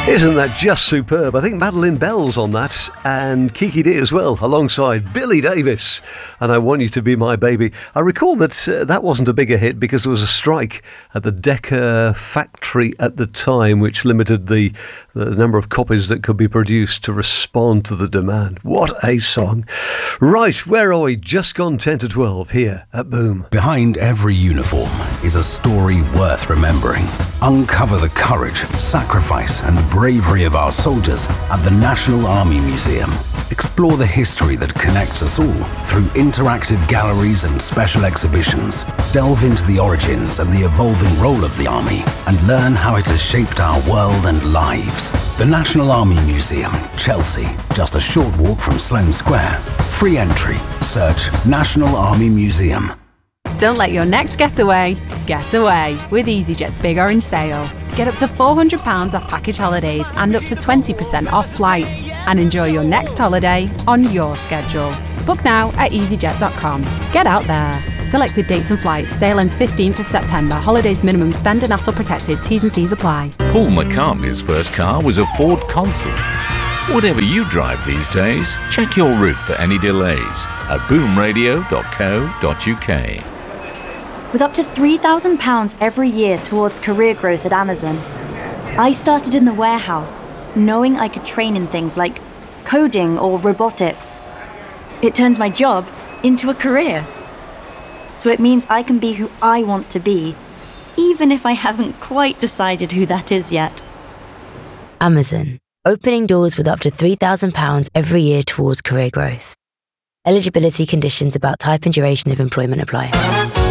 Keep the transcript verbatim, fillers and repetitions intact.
Isn't that just superb? I think Madeline Bell's on that, and Kiki D as well, alongside Billy Davis. And I Want You to Be My Baby. I recall that uh, that wasn't a bigger hit because there was a strike at the Decca factory at the time, which limited the, the number of copies that could be produced to respond to the demand. What a song. Right, where are we? Just gone ten to twelve here at Boom. Behind every uniform is a story worth remembering. Uncover the courage, sacrifice and bravery of our soldiers at the National Army Museum. Explore the history that connects us all through interactive galleries and special exhibitions. Delve into the origins and the evolving role of the Army and learn how it has shaped our world and lives. The National Army Museum, Chelsea, just a short walk from Sloane Square. Free entry. Search National Army Museum. Don't let your next getaway get away with EasyJet's Big Orange Sale. Get up to four hundred pounds off package holidays and up to twenty percent off flights. And enjoy your next holiday on your schedule. Book now at easyjet dot com. Get out there. Selected dates and flights. Sale ends fifteenth of September. Holidays minimum spend and hassle protected. T's and C's apply. Paul McCartney's first car was a Ford Consul. Whatever you drive these days, check your route for any delays at boom radio dot co dot uk. With up to three thousand pounds every year towards career growth at Amazon, I started in the warehouse, knowing I could train in things like coding or robotics. It turns my job into a career. So it means I can be who I want to be, even if I haven't quite decided who that is yet. Amazon, opening doors with up to three thousand pounds every year towards career growth. Eligibility conditions about type and duration of employment apply.